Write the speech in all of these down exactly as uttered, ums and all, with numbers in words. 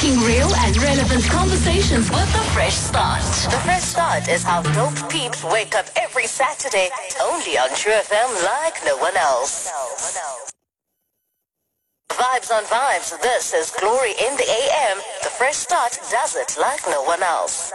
Sparking real and relevant conversations with The Fresh Start. The Fresh Start is how dope peeps wake up every Saturday, only on True F M like no one else. Vibes on vibes, this is Glory in the A M. The Fresh Start does it like no one else.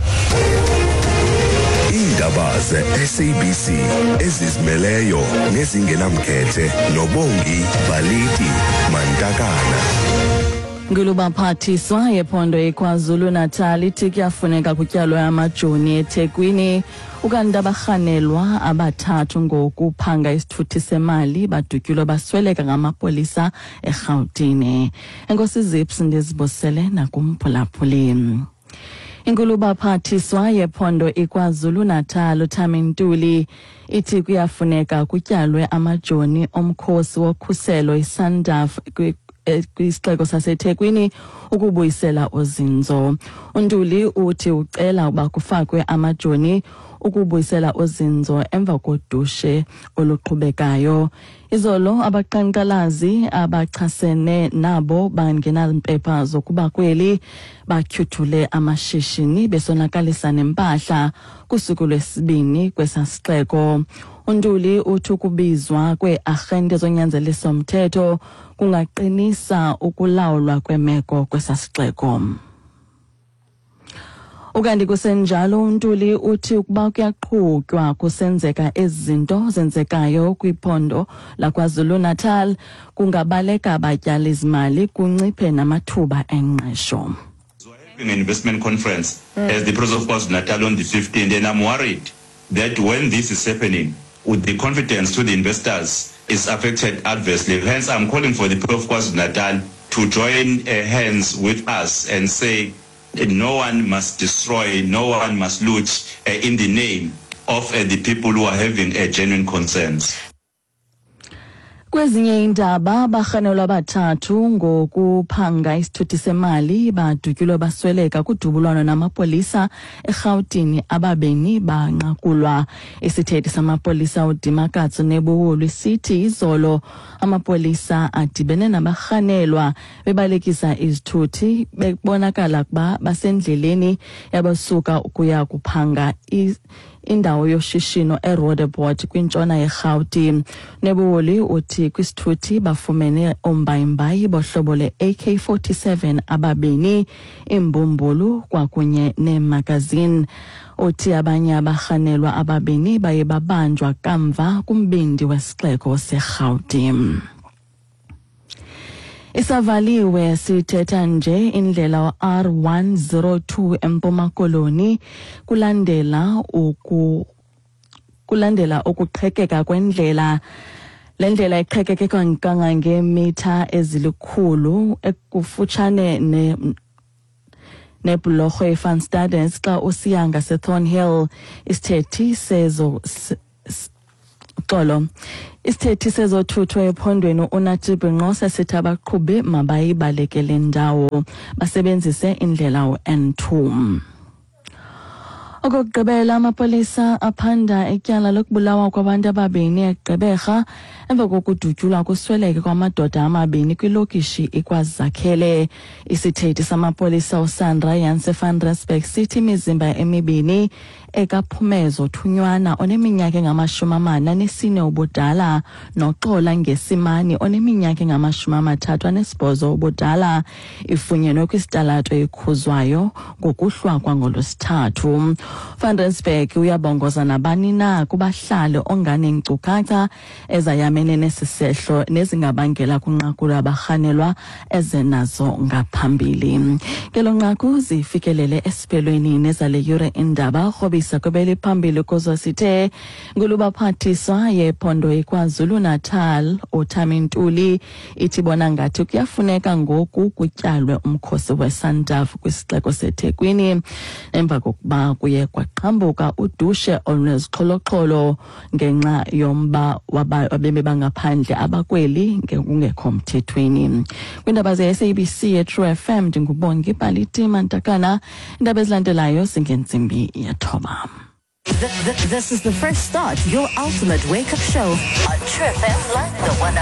Indaba ze-S A B C ezizimeleyo nezingenamkhethe noBongi Balithi Mantakana. Ngulubaphathiswa yephondo eKwaZulu Natal ithi kuyafuneka kutyalwe amajoni eThekwini ukanti abarhanelwa abathathu ngokuphanga isithuthi semali badutyulwe basweleka ngamapolisa eGauteng. Enkosi Zips ndizibusele nakumphulaphuli. Ingulubaphathiswa yephondo eKwaZulu Natal uThami Ntuli ithi kuyafuneka kutyalwe amajoni omkhosi wokhuselo iSANDF kwisixeko saseThekwini ukubuyisela uzinzo. uNtuli uthi ucela uba kufakwe amajoni ukubuyisela uzinzo emva kodushe oluqhubekayo. Izolo abaqhankqalazi abachasene nabo bangenampepha zokuba kweli batyhuthule amashishini besonakalisa nempahla kusuku lwesibini kwesasixeko. uNtuli uthi ukubizwa kwearhente zonyanzeliso mthetho kungaqinisa ukulawulwa kwemeko kwesasixeko. Ukanti kusenjalo uNtuli uthi ukuba kuyaqhutywa kusenzeka izinto zenzekayo kwiphondo laKwaZulu Natal kungabaleka abatyali izimali kunciphe namathuba engqesho. An investment conference mm. as the President of KwaZulu Natal on the fifteenth, and I'm worried that when this is happening, with the confidence to the investors is affected adversely. Hence, I'm calling for the people of KwaZulu Natal to join uh, hands with us and say uh, no one must destroy, no one must loot uh, in the name of uh, the people who are having uh, genuine concerns. Kwezinye indaba abarhanelwa abathathu ngokuphanga isithuthi semali badutyulwe basweleka kudubulwano namapolisa eGauteng ababini banqakulwa. Isithethi samapolisa uDimakatso Nebuhulu sithi izolo amapolisa adibene nabarhanelwa bebalekisa izithuthi bebonakala kuba basendleleni yabasuka ukuya kuphanga indawo yoshishino eRoodeport kwintshona yeGauteng. Nebuhulu uthi kwisithuthi bafumene ombayimbayi bohlobo le-A K forty-seven ababini, imbumbulu kwakunye nemagazine. Uthi abanye abarhanelwa ababini baye babanjwa kamva kumbindi wesixeko seGauteng. Isavaliwe sithetha nje indlela R one oh two eMpuma Koloni kulandela uku kulandela ukuqhekeka kwendlela. Le ndlela iqhekeke kangangeemitha ezilikhulu ekufutshane ne nebhulorho eVan Staden xa usiya ngaseThornhill. Isithethi sezo Xolo isithethi sezothuthwa ephondweni uNatib Nqose sithi abaqhubi mabayibalekele ndawo basebenzise indlela u-N two. Okugqibela amapolisa aphanda ityala lokubulawa kwabantu ababini eGqeberha emva kokudutyulwa kusweleke kwamadoda amabini kwilokishi iKwaZakhele. Isithethi samapolisa uSandra Janse van Rensburg sithi imizimba emibini ekaPhumezo Thunywana oneminyaka engamashumi amane anesine ubudala noXola Ngesimani oneminyaka engamashumi amathathu anesibhozo ubudala ifunyenwe kwisitalato ekhuzwayo ngokuhlwakwa ngolwesithathu. Van Rensburg uyabongoza nabani na kubahlali onganeenkcukacha ezayamene nesisehlo nezingabangela kunqakula abarhanelwa ezenazo ngaphambili. Ngelo nqaku zifikelele esiphelweni nezale yure indaba rhobisa kwebele phambili kuzo sithe ngulubaphathiswa yephondo eKwaZulu Natal uThami Ntuli ithi bona ngathi kuyafuneka ngoku kutyalwe umkhosi weSANDF kwisixeko seThekwini emva kokuba kuye kwaqhambuka udushe olunezixholoxholo ngenxa yomba wabemi bangaphandle abakweli ngekungekho mthethweni. Kwindaba ze-S A B C ye-True F M ndinguBongi Balithi Mantakana. Indaba ezilandelayo zingentsimbi yethoba. This is The Fresh Start, your ultimate wake-up show on True F M like the one